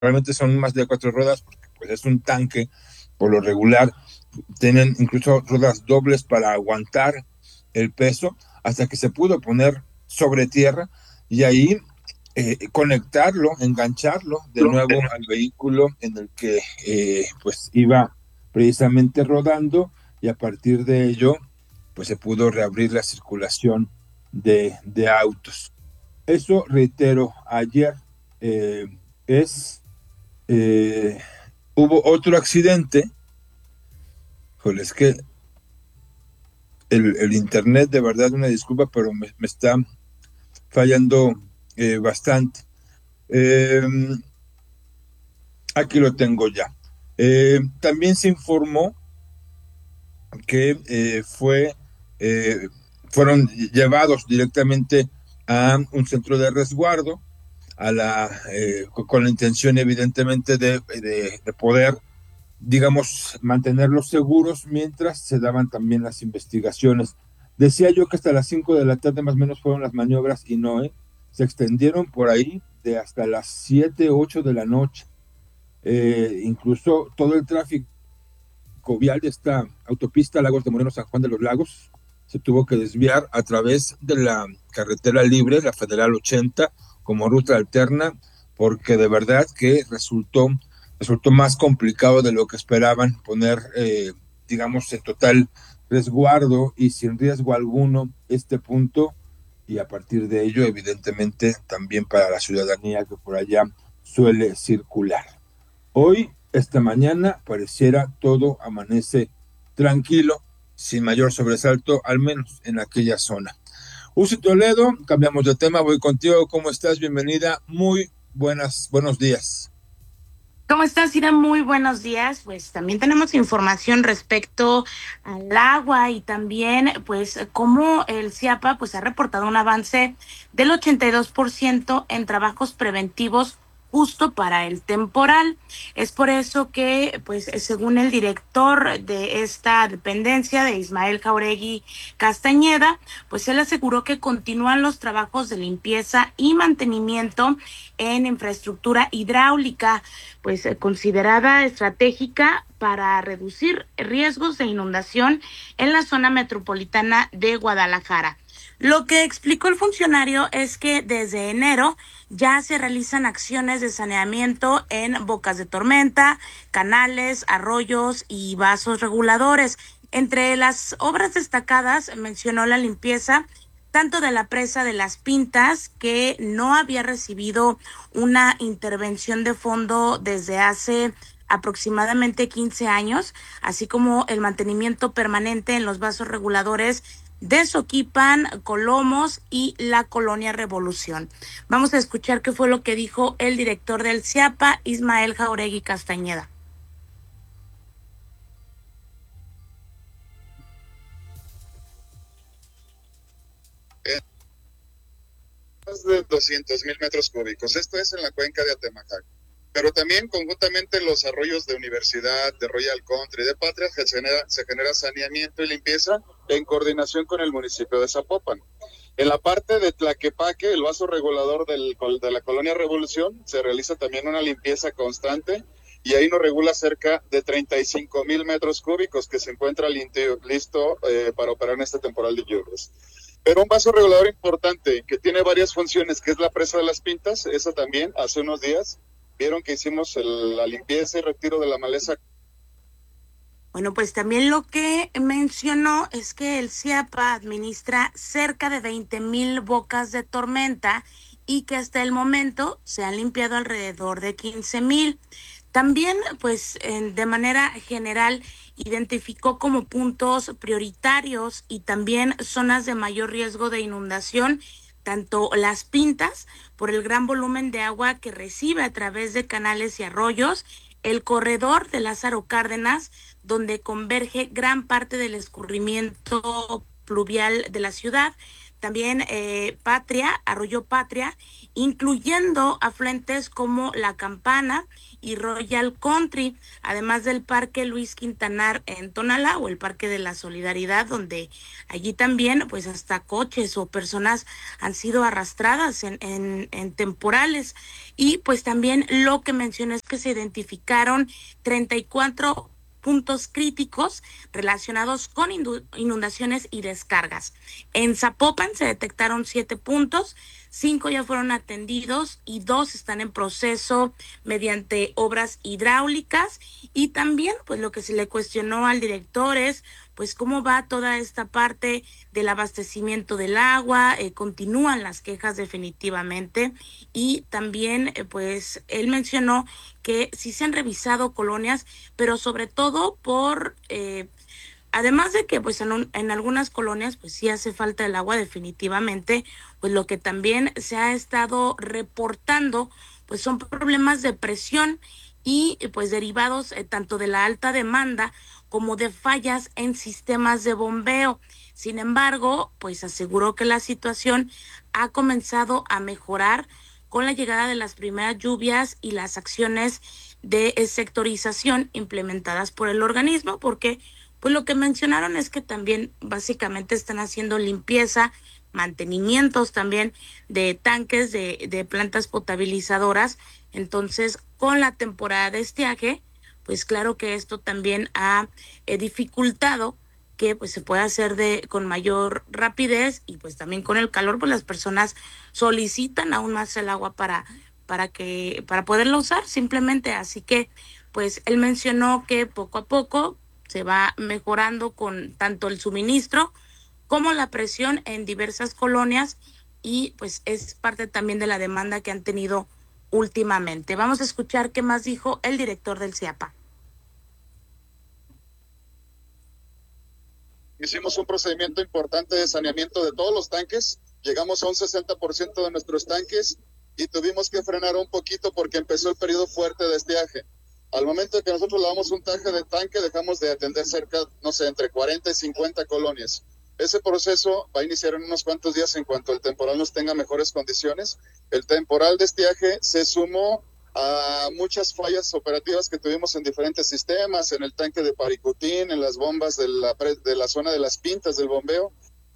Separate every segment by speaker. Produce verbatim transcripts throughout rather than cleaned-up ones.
Speaker 1: realmente son más de cuatro ruedas, porque pues es un tanque, por lo regular, tienen incluso ruedas dobles para aguantar el peso, hasta que se pudo poner sobre tierra y ahí eh, conectarlo, engancharlo de nuevo al vehículo en el que eh, pues iba precisamente rodando, y a partir de ello pues se pudo reabrir la circulación de, de autos. Eso, reitero, ayer eh, es, eh, hubo otro accidente. Joder, es que el, el, internet, de verdad, una disculpa, pero me, me está fallando eh, bastante. Eh, Aquí lo tengo ya. Eh, también se informó que eh, fue, eh, fueron llevados directamente a un centro de resguardo, a la, eh, con la intención evidentemente de, de, de poder, digamos, mantenerlos seguros mientras se daban también las investigaciones. Decía yo que hasta las cinco de la tarde más o menos fueron las maniobras, y no, ¿eh? Se extendieron por ahí de hasta las siete, ocho de la noche. Eh, incluso todo el tráfico vial de esta autopista Lagos de Moreno San Juan de los Lagos se tuvo que desviar a través de la carretera libre, la Federal ochenta, como ruta alterna, porque de verdad que resultó, resultó más complicado de lo que esperaban poner, eh, digamos, en total resguardo y sin riesgo alguno este punto, y a partir de ello, evidentemente, también para la ciudadanía que por allá suele circular. Hoy, esta mañana, pareciera todo amanece tranquilo, sin mayor sobresalto, al menos en aquella zona. Uzi Toledo, cambiamos de tema, voy contigo. ¿Cómo estás? Bienvenida. Muy buenas, buenos días.
Speaker 2: ¿Cómo estás, Ira? Muy buenos días. Pues también tenemos información respecto al agua y también, pues, cómo el CIAPA, pues, ha reportado un avance del ochenta y dos por ciento en trabajos preventivos justo para el temporal. Es por eso que, pues, según el director de esta dependencia, de Ismael Jauregui Castañeda, pues él aseguró que continúan los trabajos de limpieza y mantenimiento en infraestructura hidráulica, pues eh, considerada estratégica para reducir riesgos de inundación en la zona metropolitana de Guadalajara. Lo que explicó el funcionario es que desde enero ya se realizan acciones de saneamiento en bocas de tormenta, canales, arroyos y vasos reguladores. Entre las obras destacadas mencionó la limpieza tanto de la presa de Las Pintas, que no había recibido una intervención de fondo desde hace aproximadamente quince años, así como el mantenimiento permanente en los vasos reguladores de Soquipan, Colomos y la Colonia Revolución. Vamos a escuchar qué fue lo que dijo el director del CIAPA, Ismael Jauregui Castañeda.
Speaker 3: Más de doscientos mil metros cúbicos. Esto es en la cuenca de Atemajac. Pero también conjuntamente los arroyos de Universidad, de Royal Country, de Patria, se genera, se genera saneamiento y limpieza en coordinación con el municipio de Zapopan. En la parte de Tlaquepaque, el vaso regulador del, de la Colonia Revolución, se realiza también una limpieza constante y ahí nos regula cerca de treinta y cinco mil metros cúbicos que se encuentra listo eh, para operar en este temporal de lluvias. Pero un vaso regulador importante que tiene varias funciones, que es la presa de Las Pintas, eso también hace unos días vieron que hicimos el, la limpieza y retiro de la maleza.
Speaker 2: Bueno, pues también lo que mencionó es que el CIAPA administra cerca de veinte mil bocas de tormenta y que hasta el momento se han limpiado alrededor de quince mil. También, pues, en, de manera general, identificó como puntos prioritarios y también zonas de mayor riesgo de inundación, tanto Las Pintas, por el gran volumen de agua que recibe a través de canales y arroyos, el corredor de Lázaro Cárdenas, donde converge gran parte del escurrimiento pluvial de la ciudad, también eh, Patria, Arroyo Patria, incluyendo afluentes como La Campana y Royal Country, además del Parque Luis Quintanar en Tonalá o el Parque de la Solidaridad, donde allí también pues hasta coches o personas han sido arrastradas en, en, en temporales. Y pues también lo que mencioné es que se identificaron treinta y cuatro puntos críticos relacionados con inundaciones y descargas. En Zapopan se detectaron siete puntos, cinco ya fueron atendidos y dos están en proceso mediante obras hidráulicas. Y también pues lo que se le cuestionó al director es pues cómo va toda esta parte del abastecimiento del agua. Eh, continúan las quejas definitivamente, y también eh, pues él mencionó que sí se han revisado colonias, pero sobre todo por eh, además de que pues en, un, en algunas colonias pues sí hace falta el agua definitivamente, pues lo que también se ha estado reportando pues son problemas de presión y pues derivados eh, tanto de la alta demanda como de fallas en sistemas de bombeo. Sin embargo, pues aseguró que la situación ha comenzado a mejorar con la llegada de las primeras lluvias y las acciones de sectorización implementadas por el organismo, porque pues lo que mencionaron es que también básicamente están haciendo limpieza, mantenimientos también de tanques de, de plantas potabilizadoras. Entonces, con la temporada de estiaje, pues claro que esto también ha eh, dificultado que pues se pueda hacer de con mayor rapidez, y pues también con el calor pues las personas solicitan aún más el agua para para que para poderlo usar simplemente. Así que pues él mencionó que poco a poco se va mejorando con tanto el suministro como la presión en diversas colonias, y pues es parte también de la demanda que han tenido últimamente. Vamos a escuchar qué más dijo el director del CIAPA.
Speaker 3: Hicimos un procedimiento importante de saneamiento de todos los tanques, llegamos a un sesenta por ciento de nuestros tanques y tuvimos que frenar un poquito porque empezó el periodo fuerte de estiaje. Al momento de que nosotros lavamos un tanque de tanque, dejamos de atender cerca, no sé, entre cuarenta y cincuenta colonias. Ese proceso va a iniciar en unos cuantos días en cuanto el temporal nos tenga mejores condiciones. El temporal de estiaje se sumó a muchas fallas operativas que tuvimos en diferentes sistemas, en el tanque de Paricutín, en las bombas de la, de la zona de las pintas del bombeo.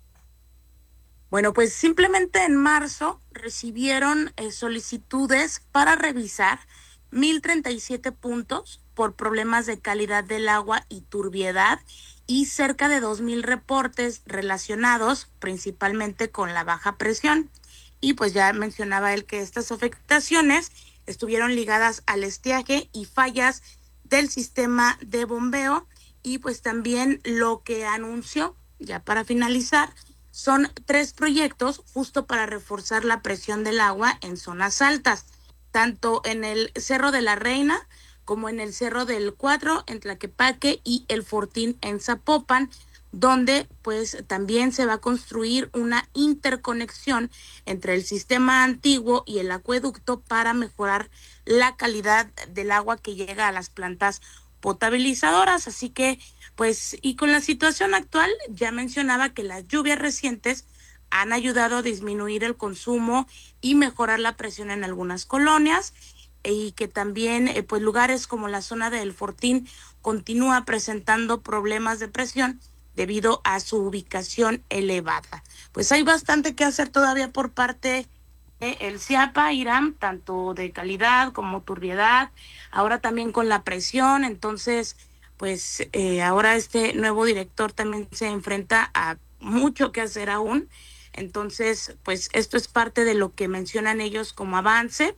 Speaker 2: Bueno, pues simplemente en marzo recibieron eh, solicitudes para revisar mil treinta y siete puntos por problemas de calidad del agua y turbiedad, y cerca de dos mil reportes relacionados principalmente con la baja presión. Y pues ya mencionaba él que estas afectaciones estuvieron ligadas al estiaje y fallas del sistema de bombeo. Y pues también lo que anunció, ya para finalizar, son tres proyectos justo para reforzar la presión del agua en zonas altas, tanto en el Cerro de la Reina como en el Cerro del Cuatro en Tlaquepaque y el Fortín en Zapopan, donde pues también se va a construir una interconexión entre el sistema antiguo y el acueducto para mejorar la calidad del agua que llega a las plantas potabilizadoras. Así que pues y con la situación actual, ya mencionaba que las lluvias recientes han ayudado a disminuir el consumo y mejorar la presión en algunas colonias, y que también eh, pues lugares como la zona del Fortín continúa presentando problemas de presión debido a su ubicación elevada. Pues hay bastante que hacer todavía por parte del CIAPA, Irán, tanto de calidad como turbiedad, ahora también con la presión. Entonces pues eh, ahora este nuevo director también se enfrenta a mucho que hacer aún. Entonces pues esto es parte de lo que mencionan ellos como avance,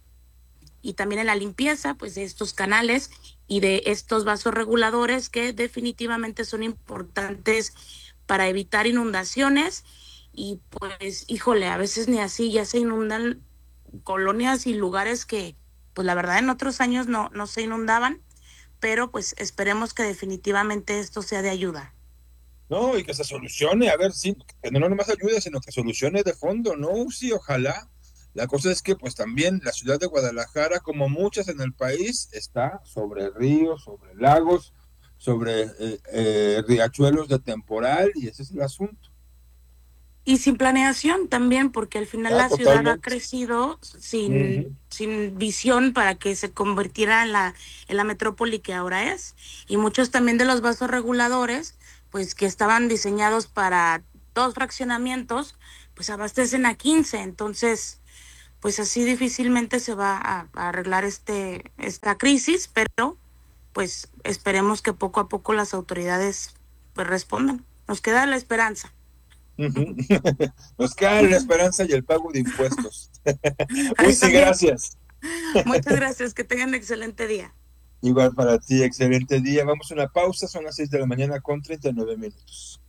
Speaker 2: y también en la limpieza pues de estos canales y de estos vasos reguladores que definitivamente son importantes para evitar inundaciones. Y pues híjole, a veces ni así ya se inundan colonias y lugares que pues la verdad en otros años no, no se inundaban, pero pues esperemos que definitivamente esto sea de ayuda.
Speaker 1: No, y que se solucione, a ver, sí, que no nomás ayude, sino que solucione de fondo, ¿no? Sí, ojalá. La cosa es que pues también la ciudad de Guadalajara, como muchas en el país, está sobre ríos, sobre lagos, sobre eh, eh, riachuelos de temporal, y ese es el asunto.
Speaker 2: Y sin planeación también, porque al final
Speaker 1: Ah,
Speaker 2: la ciudad
Speaker 1: totalmente.
Speaker 2: ha crecido sin,
Speaker 1: Ujú.
Speaker 2: sin visión para que se convirtiera en la, en la metrópoli que ahora es. Y muchos también de los vasos reguladores, pues que estaban diseñados para dos fraccionamientos, pues abastecen a quince. Entonces, pues así difícilmente se va a, a arreglar este, esta crisis, pero pues esperemos que poco a poco las autoridades pues respondan. Nos queda la esperanza.
Speaker 1: Ujú. Nos queda la esperanza y el pago de impuestos.
Speaker 2: Ahí
Speaker 1: Uzi,
Speaker 2: también.
Speaker 1: gracias.
Speaker 2: Muchas gracias, que tengan un excelente día.
Speaker 1: Igual para ti, excelente día. Vamos a una pausa, son las seis de la mañana con treinta y nueve minutos.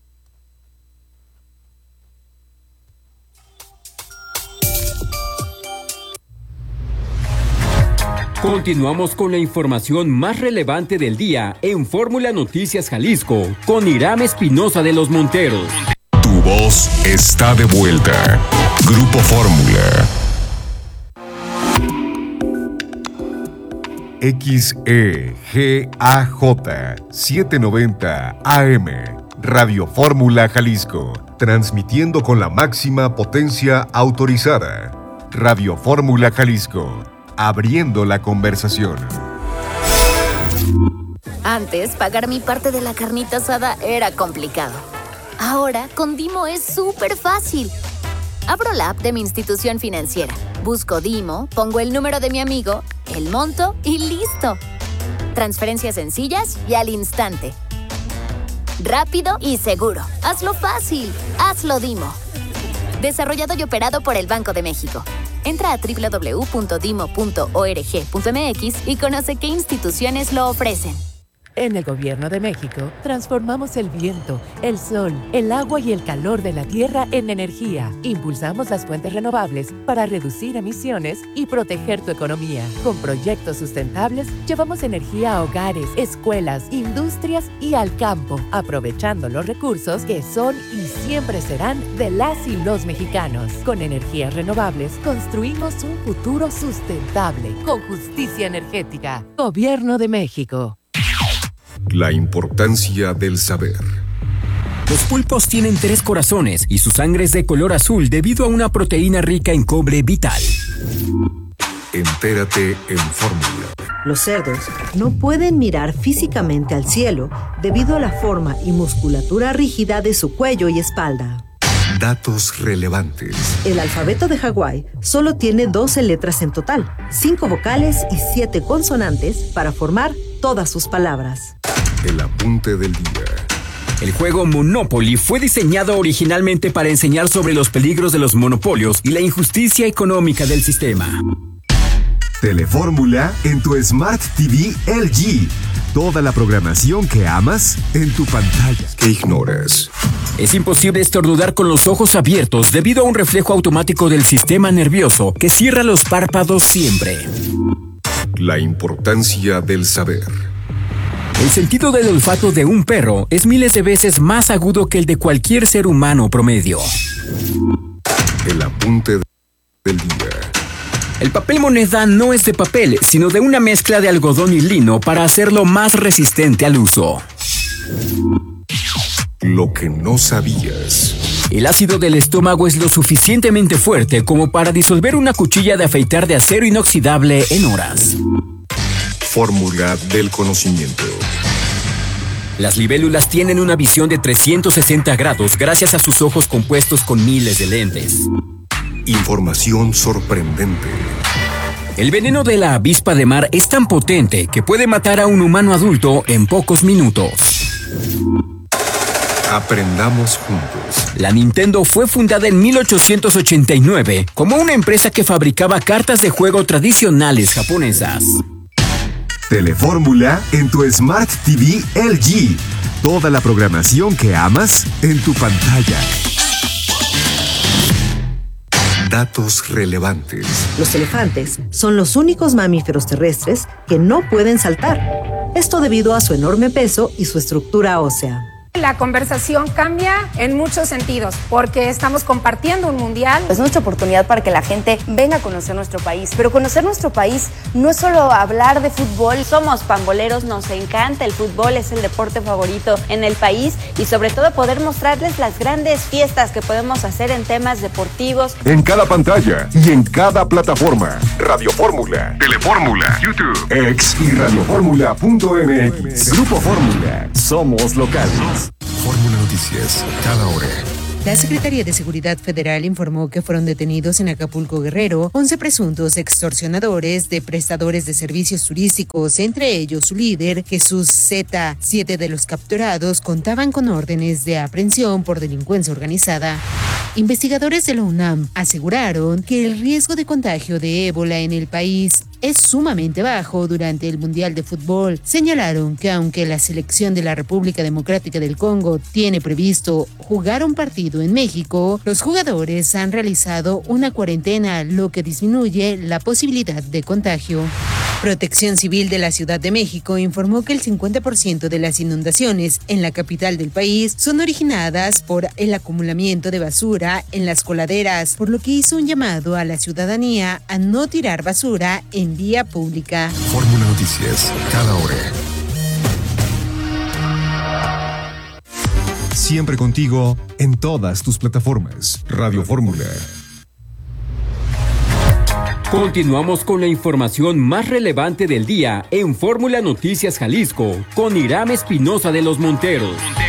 Speaker 4: Continuamos con la información más relevante del día en Fórmula Noticias Jalisco con Iram Espinosa de los Monteros.
Speaker 5: Tu voz está de vuelta. Grupo Fórmula. X E G A J setecientos noventa A M, Radio Fórmula Jalisco, transmitiendo con la máxima potencia autorizada. Radio Fórmula Jalisco, abriendo la conversación.
Speaker 6: Antes, pagar mi parte de la carnita asada era complicado. Ahora, con Dimo es súper fácil. Abro la app de mi institución financiera, busco Dimo, pongo el número de mi amigo, el monto y listo. Transferencias sencillas y al instante. Rápido y seguro. Hazlo fácil. Hazlo Dimo. Desarrollado y operado por el Banco de México. Entra a doble u doble u doble u punto dimo punto org punto m x y conoce qué instituciones lo ofrecen.
Speaker 7: En el Gobierno de México, transformamos el viento, el sol, el agua y el calor de la tierra en energía. Impulsamos las fuentes renovables para reducir emisiones y proteger tu economía. Con proyectos sustentables, llevamos energía a hogares, escuelas, industrias y al campo, aprovechando los recursos que son y siempre serán de las y los mexicanos. Con energías renovables, construimos un futuro sustentable, con justicia energética. Gobierno de México.
Speaker 5: La importancia del saber.
Speaker 4: Los pulpos tienen tres corazones y su sangre es de color azul debido a una proteína rica en cobre vital.
Speaker 5: Entérate en Fórmula.
Speaker 8: Los cerdos no pueden mirar físicamente al cielo debido a la forma y musculatura rígida de su cuello y espalda.
Speaker 5: Datos relevantes.
Speaker 8: El alfabeto de Hawái solo tiene doce letras en total, cinco vocales y siete consonantes para formar todas sus palabras.
Speaker 5: El apunte del día.
Speaker 4: El juego Monopoly fue diseñado originalmente para enseñar sobre los peligros de los monopolios y la injusticia económica del sistema.
Speaker 5: Telefórmula en tu Smart T V L G. Toda la programación que amas en tu pantalla. ¿Qué ignoras?
Speaker 4: Es imposible estornudar con los ojos abiertos debido a un reflejo automático del sistema nervioso que cierra los párpados siempre.
Speaker 5: La importancia del saber.
Speaker 4: El sentido del olfato de un perro es miles de veces más agudo que el de cualquier ser humano promedio.
Speaker 5: El apunte del día.
Speaker 4: El papel moneda no es de papel, sino de una mezcla de algodón y lino para hacerlo más resistente al uso.
Speaker 5: Lo que no sabías.
Speaker 4: El ácido del estómago es lo suficientemente fuerte como para disolver una cuchilla de afeitar de acero inoxidable en horas.
Speaker 5: Fórmula del conocimiento.
Speaker 4: Las libélulas tienen una visión de trescientos sesenta grados gracias a sus ojos compuestos con miles de lentes.
Speaker 5: Información sorprendente.
Speaker 4: El veneno de la avispa de mar es tan potente que puede matar a un humano adulto en pocos minutos.
Speaker 5: Aprendamos juntos.
Speaker 4: La Nintendo fue fundada en mil ochocientos ochenta y nueve como una empresa que fabricaba cartas de juego tradicionales japonesas.
Speaker 5: Telefórmula en tu Smart T V L G. Toda la programación que amas en tu pantalla. Datos relevantes.
Speaker 8: Los elefantes son los únicos mamíferos terrestres que no pueden saltar. Esto debido a su enorme peso y su estructura ósea.
Speaker 9: La conversación cambia en muchos sentidos porque estamos compartiendo un mundial.
Speaker 10: Es nuestra oportunidad para que la gente venga a conocer nuestro país, pero conocer nuestro país no es solo hablar de fútbol.
Speaker 11: Somos pamboleros, nos encanta el fútbol, es el deporte favorito en el país y sobre todo poder mostrarles las grandes fiestas que podemos hacer en temas deportivos.
Speaker 5: En cada pantalla y en cada plataforma. Radio Fórmula, Telefórmula, YouTube, X y radioformula punto m x. Grupo Fórmula, somos locales. Fórmula Noticias, cada hora.
Speaker 12: La Secretaría de Seguridad Federal informó que fueron detenidos en Acapulco, Guerrero, once presuntos extorsionadores de prestadores de servicios turísticos, entre ellos su líder, Jesús Z. Siete de los capturados contaban con órdenes de aprehensión por delincuencia organizada. Investigadores de la UNAM aseguraron que el riesgo de contagio de ébola en el país es sumamente bajo durante el Mundial de Fútbol. Señalaron que aunque la selección de la República Democrática del Congo tiene previsto jugar un partido en México, los jugadores han realizado una cuarentena, lo que disminuye la posibilidad de contagio. Protección Civil de la Ciudad de México informó que el cincuenta por ciento de las inundaciones en la capital del país son originadas por el acumulamiento de basura en las coladeras, por lo que hizo un llamado a la ciudadanía a no tirar basura en vía pública.
Speaker 5: Fórmula Noticias, cada hora. Siempre contigo en todas tus plataformas. Radio Fórmula.
Speaker 4: Continuamos con la información más relevante del día en Fórmula Noticias Jalisco con Iram Espinosa de los Monteros.